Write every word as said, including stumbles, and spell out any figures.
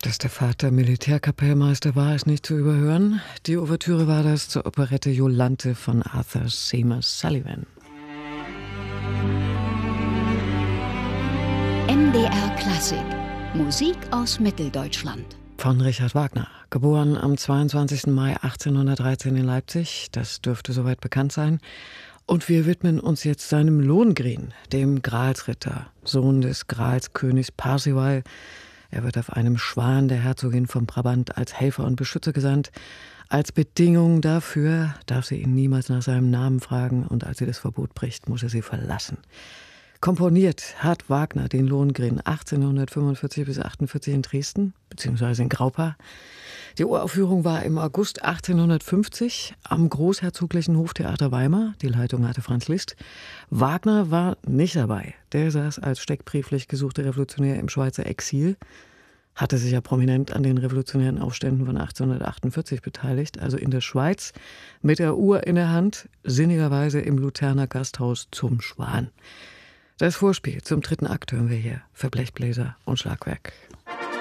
Dass der Vater Militärkapellmeister war, ist nicht zu überhören. Die Ouvertüre war das zur Operette Jolante von Arthur Seymour Sullivan. M D R Klassik. Musik aus Mitteldeutschland. Von Richard Wagner, geboren am zweiundzwanzigsten Mai achtzehnhundertdreizehn in Leipzig, das dürfte soweit bekannt sein. Und wir widmen uns jetzt seinem Lohengrin, dem Gralsritter, Sohn des Gralskönigs Parzival. Er wird auf einem Schwan der Herzogin von Brabant als Helfer und Beschützer gesandt. Als Bedingung dafür darf sie ihn niemals nach seinem Namen fragen, und als sie das Verbot bricht, muss er sie verlassen. Komponiert hat Wagner den Lohengrin achtzehnhundertfünfundvierzig bis achtundvierzig in Dresden, beziehungsweise in Graupa. Die Uraufführung war im August achtzehnhundertfünfzig am Großherzoglichen Hoftheater Weimar. Die Leitung hatte Franz Liszt. Wagner war nicht dabei. Der saß als steckbrieflich gesuchter Revolutionär im Schweizer Exil, hatte sich ja prominent an den revolutionären Aufständen von achtzehnhundertachtundvierzig beteiligt, also in der Schweiz, mit der Uhr in der Hand, sinnigerweise im Luzerner Gasthaus zum Schwan. Das Vorspiel zum dritten Akt hören wir hier für Blechbläser und Schlagwerk.